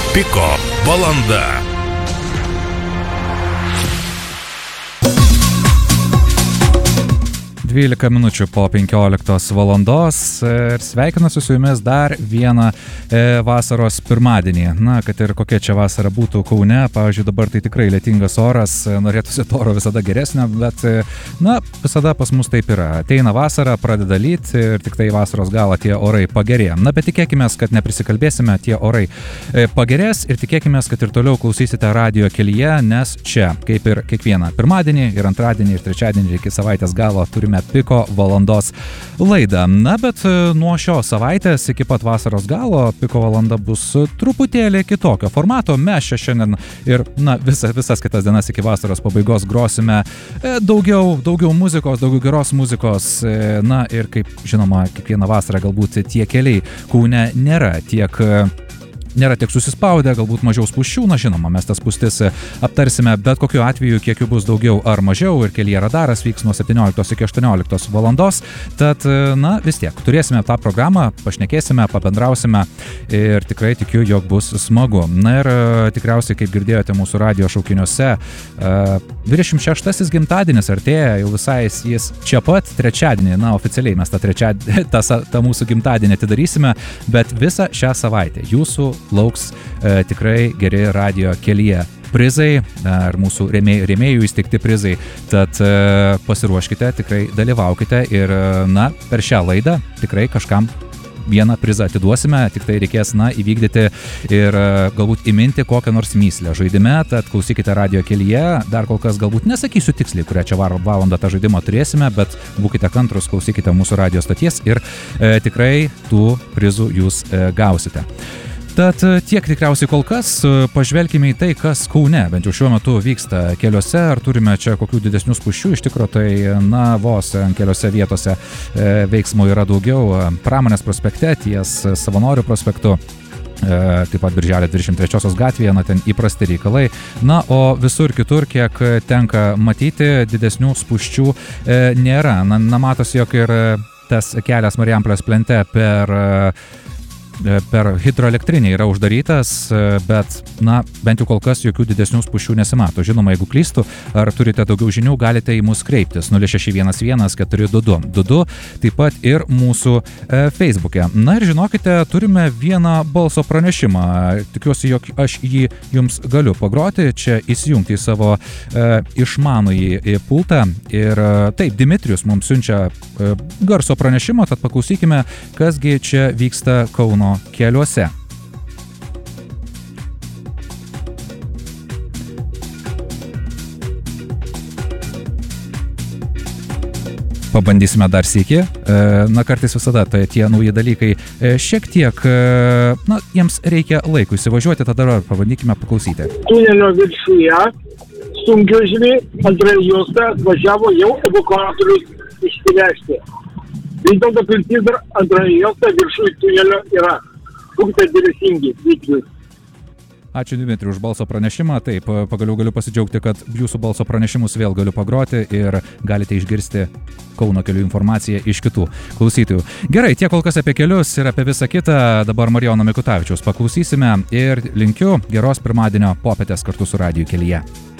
Piko valanda. Dvylika minučių po 15 valandos ir sveikinuosi su jumis dar vieną vasaros pirmadienį. Na, kad ir kokia čia vasara būtų Kaune, pavyzdžiui, dabar tai tikrai lietingas oras, norėtųsi to oro visada geresnio, bet, na, visada pas mus taip yra. Ateina vasara, pradeda lyti ir tik tai vasaros galą tie orai pagerėja. Na, bet tikėkime, kad neprisikalbėsime, tie orai pagerės ir tikėkime, kad ir toliau klausysite radio kelyje, nes čia, kaip ir kiekvieną pirmadienį ir antradienį ir trečiadienį iki savaitės galo turime Piko valandos laidą. Na, bet nuo šios savaitės iki pat vasaros galo Piko valanda bus truputėlį kitokio formato. Mes čia šiandien ir, na, visas kitas dienas iki vasaros pabaigos grosime daugiau muzikos, daugiau geros muzikos. Na, ir kaip žinoma, kiekvieną vasarą galbūt tie keliai Kaune nėra tiek susispaudę, galbūt mažiau spūsčių, na žinoma, mes tas spūstis aptarsime bet kokiu atveju, kiek jų bus daugiau ar mažiau ir kelyje radaras vyks nuo 17 iki 18 valandos, tad, na, vis tiek, turėsime tą programą, pašnekėsime, pabendrausime ir tikrai tikiu, jog bus smagu. Na ir tikriausiai, kaip girdėjote mūsų radio šaukiniuose, 26 gimtadienis artėja, jau visai jis čia pat trečiadienį, na, oficialiai mes tą mūsų gimtadienį atidarysime, bet visą šią savaitę jūsų lauks tikrai geri radio kelyje prizai ar mūsų rėmėjų įsteigti prizai, tad pasiruoškite, tikrai dalyvaukite ir, na, per šią laidą tikrai kažkam vieną prizą atiduosime, tik tai reikės, na, įvykdyti ir galbūt įminti kokią nors myslę žaidime, tad klausykite radio kelyje, dar kol kas galbūt nesakysiu tiksliai, kurią čia valandą tą žaidimą turėsime, bet būkite kantrus, klausykite mūsų radio stoties ir tikrai tų prizų jūs gausite. Tad tiek tikriausiai kol kas, pažvelkime į tai, kas Kaune, bent jau šiuo metu vyksta keliuose, ar turime čia kokių didesnių spūsčių, iš tikro tai, na, vos keliose vietose veiksmų yra daugiau, Pramonės prospekte ties Savanorių prospektu, taip pat Birželio 23 gatvėje, na, ten įprasti reikalai, na, o visur kitur, kiek tenka matyti, didesnių spūsčių nėra, na, matosi, jog ir tas kelias Marijampolės plente per hidroelektrinį yra uždarytas, bet, na, bent jau kol kas jokių didesnių spūsčių nesimato. Žinoma, jeigu klystu, ar turite daugiau žinių, galite į mus kreiptis 0611 422, taip pat ir mūsų Facebook'e. Na ir žinokite, turime vieną balso pranešimą. Tikiuosi, jog aš jį jums galiu pagroti, čia įsijungti į savo išmanųjį pultą. Ir taip, Dimitrijus mums siunčia garso pranešimą, tad paklausykime, kasgi čia vyksta Kauno keliuose. Pabandysime dar sykį. Na, kartais visada tie nauji dalykai šiek tiek, na, jiems reikia laiko įsivažiuoti, tada pabandykime paklausyti. Tunelio viršuje sunkvežimiai antroje juosta atvažiavo jau evakuatorius išsivežti. Vis dėlto kliūtis dar antroje juosta viršuje tunelio yra. Būkite dėmesingi, vykdžius. Ačiū Dimitrijui už balso pranešimą. Taip, pagaliau galiu pasidžiaugti, kad jūsų balso pranešimus vėl galiu pagroti ir galite išgirsti Kauno kelių informaciją iš kitų klausytojų. Gerai, tiek kol kas apie kelius ir apie visą kitą. Dabar Marijono Mikutavičiaus paklausysime ir linkiu geros pirmadienio popietės kartu su radiju kelyje.